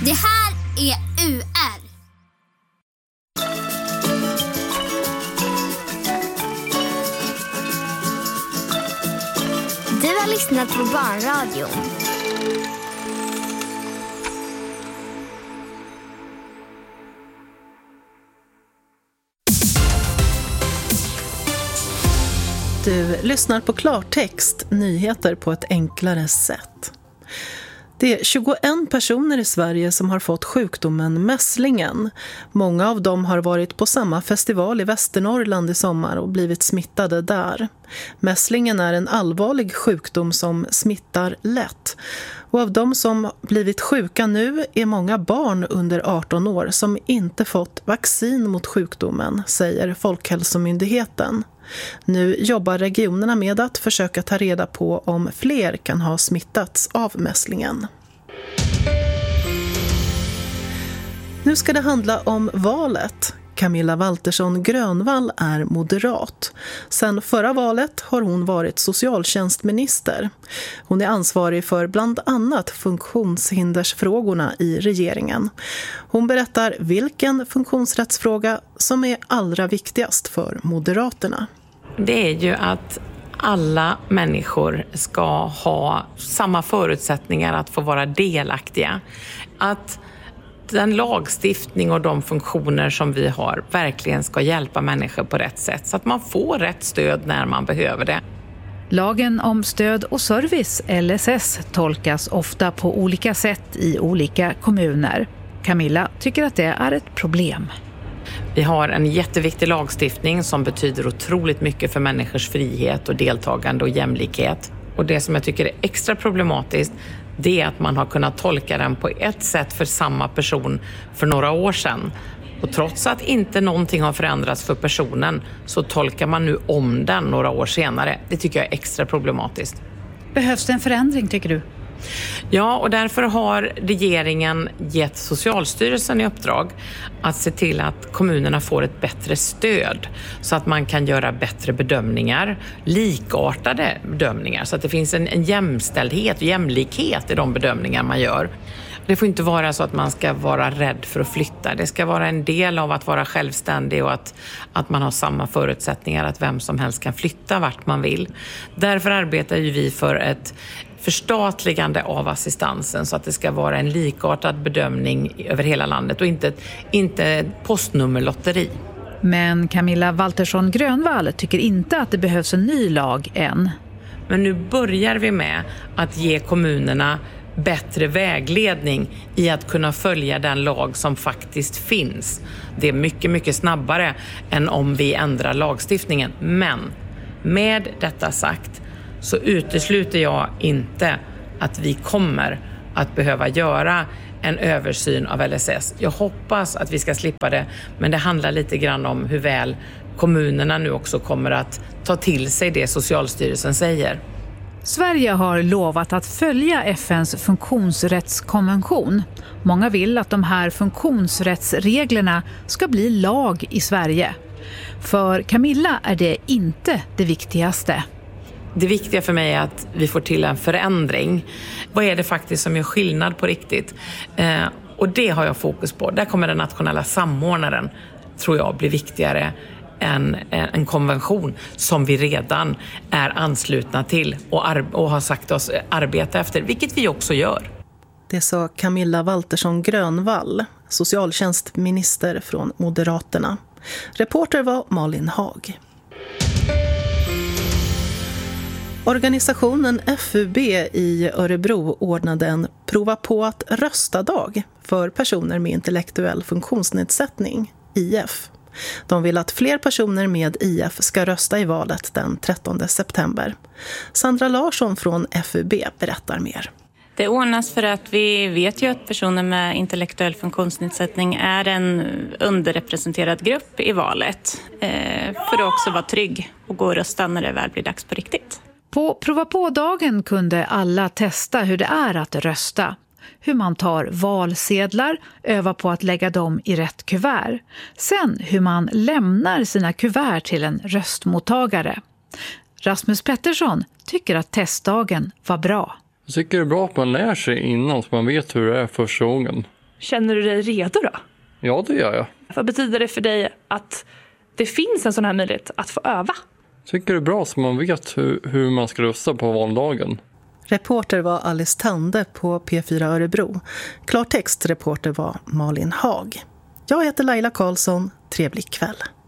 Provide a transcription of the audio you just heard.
Det här är UR. Du har lyssnat på Barnradion. Du lyssnar på Klartext, nyheter på ett enklare sätt. Det är 21 personer i Sverige som har fått sjukdomen mässlingen. Många av dem har varit på samma festival i Västernorrland i sommar och blivit smittade där. Mässlingen är en allvarlig sjukdom som smittar lätt. Och av de som blivit sjuka nu är många barn under 18 år som inte fått vaccin mot sjukdomen, säger Folkhälsomyndigheten. Nu jobbar regionerna med att försöka ta reda på om fler kan ha smittats av mässlingen. Nu ska det handla om valet. Camilla Waltersson Grönvall är moderat. Sen förra valet har hon varit socialtjänstminister. Hon är ansvarig för bland annat funktionshindersfrågorna i regeringen. Hon berättar vilken funktionsrättsfråga som är allra viktigast för Moderaterna. Det är ju att alla människor ska ha samma förutsättningar att få vara delaktiga. Att den lagstiftning och de funktioner som vi har verkligen ska hjälpa människor på rätt sätt så att man får rätt stöd när man behöver det. Lagen om stöd och service, LSS, tolkas ofta på olika sätt i olika kommuner. Camilla tycker att det är ett problem. Vi har en jätteviktig lagstiftning som betyder otroligt mycket för människors frihet och deltagande och jämlikhet. Och det som jag tycker är extra problematiskt, det är att man har kunnat tolka den på ett sätt för samma person för några år sedan. Och trots att inte någonting har förändrats för personen så tolkar man nu om den några år senare. Det tycker jag är extra problematiskt. Behövs det en förändring, tycker du? Ja, och därför har regeringen gett Socialstyrelsen i uppdrag att se till att kommunerna får ett bättre stöd så att man kan göra bättre bedömningar, likartade bedömningar, så att det finns en jämställdhet och jämlikhet i de bedömningar man gör. Det får inte vara så att man ska vara rädd för att flytta. Det ska vara en del av att vara självständig och att man har samma förutsättningar att vem som helst kan flytta vart man vill. Därför arbetar ju vi för ett förstatligande av assistansen så att det ska vara en likartad bedömning över hela landet och inte postnummerlotteri. Men Camilla Waltersson Grönvall tycker inte att det behövs en ny lag än. Men nu börjar vi med att ge kommunerna bättre vägledning i att kunna följa den lag som faktiskt finns. Det är mycket, mycket snabbare än om vi ändrar lagstiftningen. Men med detta sagt så utesluter jag inte att vi kommer att behöva göra en översyn av LSS. Jag hoppas att vi ska slippa det, men det handlar lite grann om hur väl kommunerna nu också kommer att ta till sig det Socialstyrelsen säger. Sverige har lovat att följa FN:s funktionsrättskonvention. Många vill att de här funktionsrättsreglerna ska bli lag i Sverige. För Camilla är det inte det viktigaste. Det viktiga för mig är att vi får till en förändring. Vad är det faktiskt som gör skillnad på riktigt? Och det har jag fokus på. Där kommer den nationella samordnaren, tror jag, bli viktigare än en konvention som vi redan är anslutna till och har sagt oss arbeta efter, vilket vi också gör. Det sa Camilla Waltersson Grönvall, socialtjänstminister från Moderaterna. Reporter var Malin Hag. Organisationen FUB i Örebro ordnade en prova på att rösta-dag för personer med intellektuell funktionsnedsättning, IF. De vill att fler personer med IF ska rösta i valet den 13 september. Sandra Larsson från FUB berättar mer. Det ordnas för att vi vet ju att personer med intellektuell funktionsnedsättning är en underrepresenterad grupp i valet. För att också vara trygg och gå och rösta när det väl blir dags på riktigt. På prova på-dagen kunde alla testa hur det är att rösta. Hur man tar valsedlar, övar på att lägga dem i rätt kuvert. Sen hur man lämnar sina kuvert till en röstmottagare. Rasmus Pettersson tycker att testdagen var bra. Jag tycker det är bra att man lär sig innan så man vet hur det är första gången. Känner du dig redo då? Ja, det gör jag. Vad betyder det för dig att det finns en sån här möjlighet att få öva? Jag tycker det är bra så man vet hur man ska rösta på valdagen. Reporter var Alice Tande på P4 Örebro. Klartextreporter var Malin Haag. Jag heter Laila Karlsson. Trevlig kväll.